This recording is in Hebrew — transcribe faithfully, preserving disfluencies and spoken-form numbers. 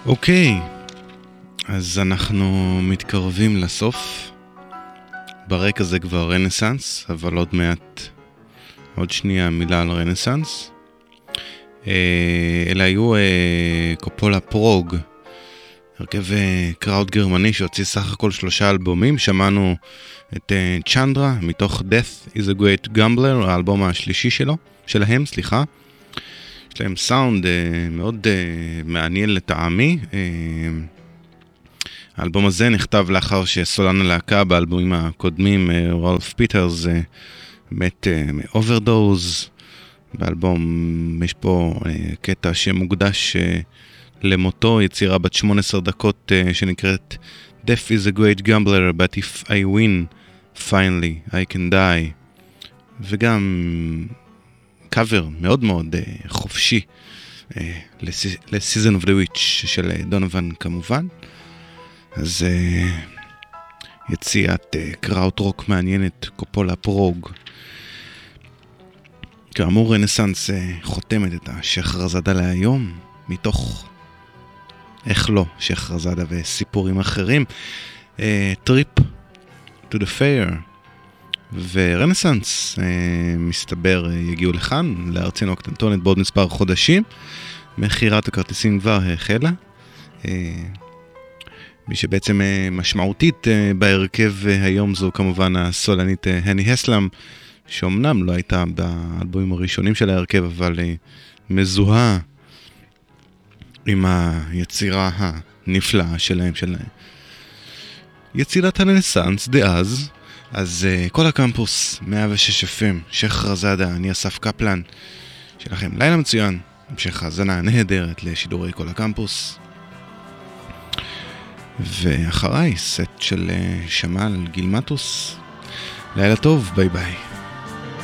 אוקיי, אז אנחנו מתקרבים לסוף. ברקע זה כבר רנסנס, אבל עוד מעט, עוד שנייה מילה על רנסנס. אלה היו קופולה פרוג, הרכב קראוד גרמני שהוציא סך הכל שלושה אלבומים. שמענו את צ'נדרה מתוך Death is a Great Gambler, האלבום השלישי שלו, שלהם, סליחה. יש להם סאונד מאוד מעניין לטעמי. האלבום הזה נכתב לאחר שסולן הלהקה באלבומים הקודמים, רולף פיטרס, מת מאוברדוז. באלבום יש פה קטע שמוקדש למותו, יצירה בת שמונה עשרה דקות שנקראת Death is a Great Gambler, but if I win, finally I can die. וגם קאבר מאוד מאוד חופשי ל-Season of the Witch של דונובן כמובן. אז יציאת קראוט רוק מעניינת, קופולה פרוג. כאמור, רנסנס חותמת את השחרזאדה להיום, מתוך, איך לא, שחרזאדה וסיפורים אחרים. טריפ to the fair. ורנסנס מסתבר יגיעו לכאן, לארצנו הקטנטונת בעוד מספר חודשים. מחירת הכרטיסים כבר החלה. מי שבעצם משמעותית בהרכב היום זו כמובן הסולנית הני הסלאם, שאומנם לא הייתה באלבומים הראשונים של ההרכב, אבל מזוהה עם היצירה הנפלאה שלהם, של יצירת הרנסנס דאז. אז כל הקמפוס מאה ושש אף אם, שחרזאדה, אני אסף קפלן, שלכם לילה מצוין, המשך האזנה נהדרת לשידורי כל הקמפוס. ואחריי סט של שמל גילמטוס. לילה טוב, ביי ביי.